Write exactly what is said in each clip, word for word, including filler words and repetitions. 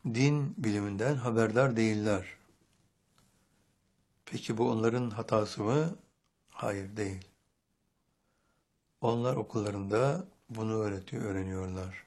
din biliminden haberdar değiller. Peki bu onların hatası mı? Hayır, değil. Onlar okullarında bunu öğretiyor, öğreniyorlar.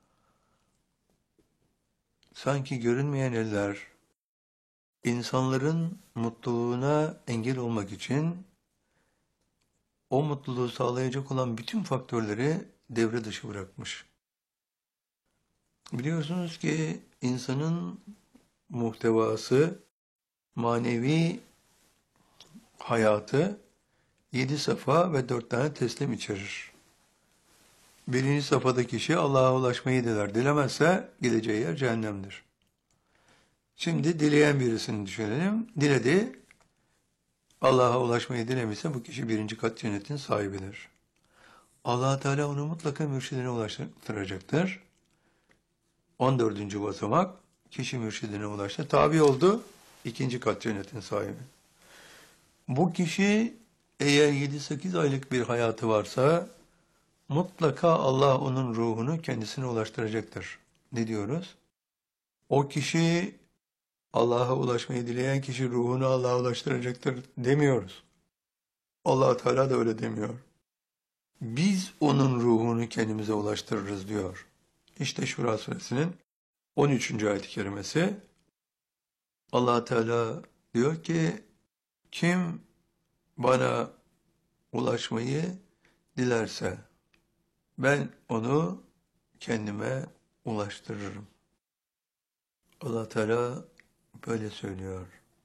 Sanki görünmeyen eller, insanların mutluluğuna engel olmak için o mutluluğu sağlayacak olan bütün faktörleri devre dışı bırakmış. Biliyorsunuz ki insanın muhtevası, manevi hayatı yedi safa ve dört tane teslim içerir. Birinci safhada kişi Allah'a ulaşmayı diler. Dilemezse gideceği yer cehennemdir. Şimdi dileyen birisini düşünelim. Diledi, Allah'a ulaşmayı dilemişse bu kişi birinci kat cennetin sahibidir. Allah Teala onu mutlaka mürşidine ulaştıracaktır. on dördüncü basamak, kişi mürşidine ulaştı. Tabi oldu, ikinci kat cennetin sahibi. Bu kişi eğer yedi sekiz aylık bir hayatı varsa mutlaka Allah onun ruhunu kendisine ulaştıracaktır. Ne diyoruz? O kişi Allah'a ulaşmayı dileyen kişi ruhunu Allah'a ulaştıracaktır demiyoruz. Allah Teala da öyle demiyor. Biz onun ruhunu kendimize ulaştırırız diyor. İşte Şura suresinin on üçüncü ayet-i kerimesi. Allah Teala diyor ki kim bana ulaşmayı dilerse ben onu kendime ulaştırırım. Allah Teala böyle söylüyor.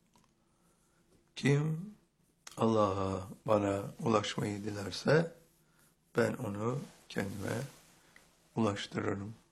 Kim Allah'a bana ulaşmayı dilerse ben onu kendime ulaştırırım.